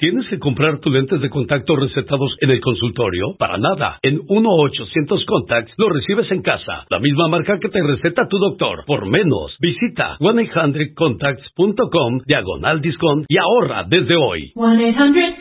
¿Tienes que comprar tus lentes de contacto recetados en el consultorio? Para nada. En 1-800-CONTACTS lo recibes en casa. La misma marca que te receta tu doctor. Por menos. Visita 1-800-CONTACTS.com/discount y ahorra desde hoy. 1-800